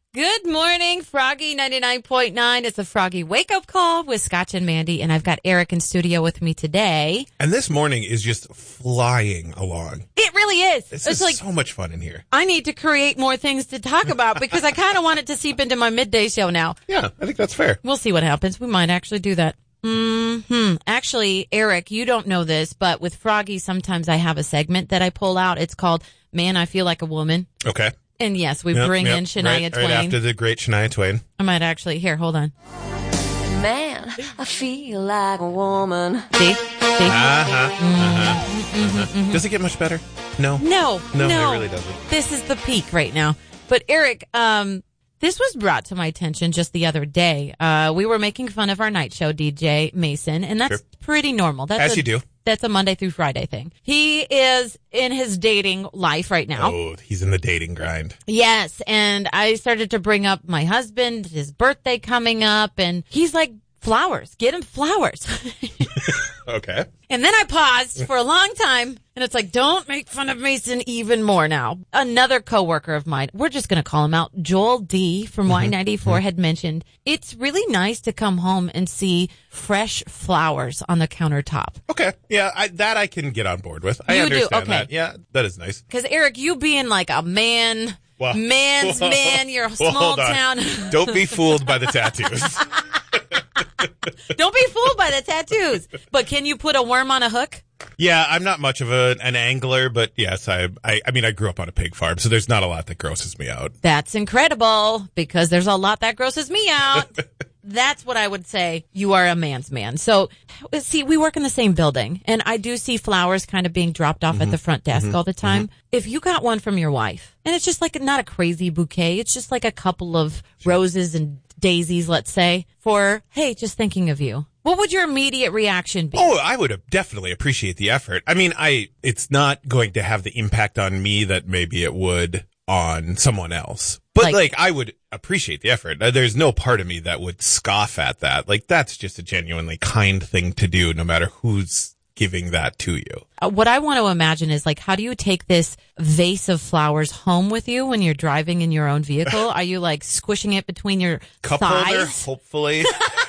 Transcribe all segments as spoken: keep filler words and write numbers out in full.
Good morning, Froggy ninety-nine point nine. It's a Froggy wake-up call with Scotch and Mandy, and I've got Eric in studio with me today. And this morning is just flying along. It really is. This it's is like, so much fun in here. I need to create more things to talk about because I kind of want it to seep into my midday show now. Yeah, I think that's fair. We'll see what happens. We might actually do that. Hmm. Actually, Eric, you don't know this, but with Froggy, sometimes I have a segment that I pull out. It's called "Man, I Feel Like a Woman." Okay. And yes, we yep, bring yep. in Shania right, Twain. Right after the great Shania Twain. I might actually, here, hold on. Man, I feel like a woman. See? See? Uh-huh. Uh-huh. Mm-hmm, uh-huh. Does it get much better? No. No. No, no. it really doesn't. This is the peak right now. But Eric, um, this was brought to my attention just the other day. Uh, we were making fun of our night show D J Mason, and that's sure. pretty normal. That's As a, you do. That's a Monday through Friday thing. He is in his dating life right now. Oh, he's in the dating grind. Yes, and I started to bring up my husband, his birthday coming up, and he's like, flowers. Get him flowers. Okay. And then I paused for a long time, and it's like, don't make fun of Mason even more now. Another coworker of mine, we're just going to call him out, Joel D. from mm-hmm. Y ninety-four mm-hmm. had mentioned, it's really nice to come home and see fresh flowers on the countertop. Okay. Yeah, I, that I can get on board with. I you understand do? Okay. that. Yeah, that is nice. Because, Eric, you being like a man, well, man's well, man, you're a well, small town. Don't be fooled by the tattoos. Don't be fooled by the tattoos. But can you put a worm on a hook? Yeah, I'm not much of a, an angler, but yes, I, I I mean, I grew up on a pig farm, so there's not a lot that grosses me out. That's incredible, because there's a lot that grosses me out. That's what I would say. You are a man's man. So, see, we work in the same building, and I do see flowers kind of being dropped off mm-hmm. at the front desk mm-hmm. all the time. Mm-hmm. If you got one from your wife, and it's just like not a crazy bouquet, it's just like a couple of roses and daisies, let's say, for, hey, just thinking of you. What would your immediate reaction be? Oh, I would definitely appreciate the effort. I mean, I it's not going to have the impact on me that maybe it would on someone else. But, like, like I would appreciate the effort. There's no part of me that would scoff at that. Like, that's just a genuinely kind thing to do, no matter who's giving that to you. Uh, what I want to imagine is, like, how do you take this vase of flowers home with you when you're driving in your own vehicle? Are you, like, squishing it between your Cup thighs? holder, hopefully.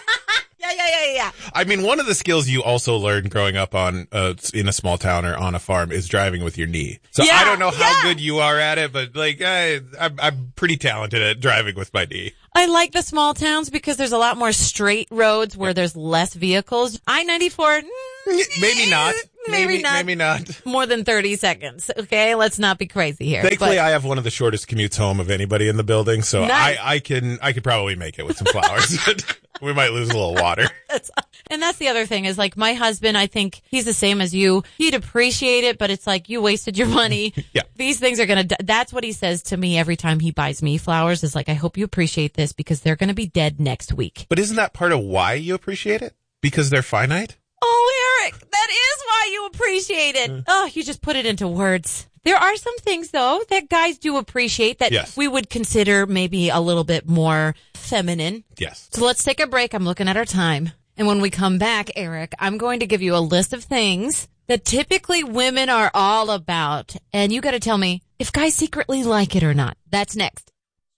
Yeah, yeah, yeah, yeah. I mean, one of the skills you also learn growing up on uh, in a small town or on a farm is driving with your knee. So yeah, I don't know how yeah. good you are at it, but like I, I'm, I'm pretty talented at driving with my knee. I like the small towns because there's a lot more straight roads where there's less vehicles. I ninety-four, maybe not. Maybe, maybe not. Maybe not. More than thirty seconds. Okay, let's not be crazy here. Thankfully, but, I have one of the shortest commutes home of anybody in the building, so nice. I, I can I could probably make it with some flowers. We might lose a little water. That's, and that's the other thing is, like, my husband, I think he's the same as you. He'd appreciate it, but it's like, you wasted your money. Yeah. These things are going to, that's what he says to me every time he buys me flowers is like, I hope you appreciate this because they're going to be dead next week. But isn't that part of why you appreciate it? Because they're finite? Oh, Eric, that is why you appreciate it. Mm. Oh, you just put it into words. There are some things, though, that guys do appreciate that yes. we would consider maybe a little bit more feminine. Yes. So let's take a break. I'm looking at our time. And when we come back, Eric, I'm going to give you a list of things that typically women are all about. And you got to tell me if guys secretly like it or not. That's next.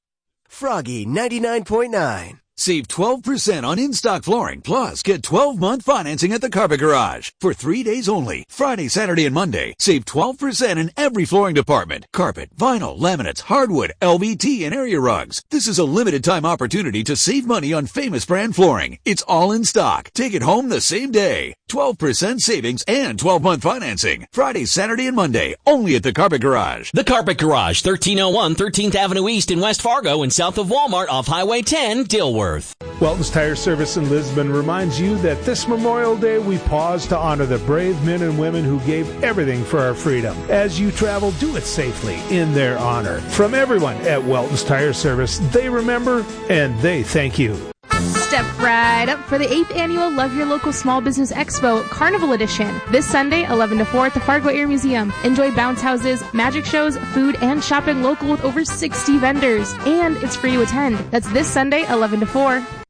Froggy ninety-nine point nine. Save twelve percent on in-stock flooring, plus get twelve-month financing at the Carpet Garage. For three days only, Friday, Saturday, and Monday, save twelve percent in every flooring department. Carpet, vinyl, laminates, hardwood, L V T, and area rugs. This is a limited-time opportunity to save money on famous brand flooring. It's all in stock. Take it home the same day. twelve percent savings and twelve-month financing. Friday, Saturday, and Monday, only at the Carpet Garage. The Carpet Garage, thirteen oh one thirteenth Avenue East in West Fargo and south of Walmart off Highway ten, Dilworth. Welton's Tire Service in Lisbon reminds you that this Memorial Day we pause to honor the brave men and women who gave everything for our freedom. As you travel, do it safely in their honor. From everyone at Welton's Tire Service, they remember and they thank you. Step right up for the eighth Annual Love Your Local Small Business Expo Carnival Edition. This Sunday, eleven to four at the Fargo Air Museum. Enjoy bounce houses, magic shows, food, and shopping local with over sixty vendors. And it's free to attend. That's this Sunday, eleven to four.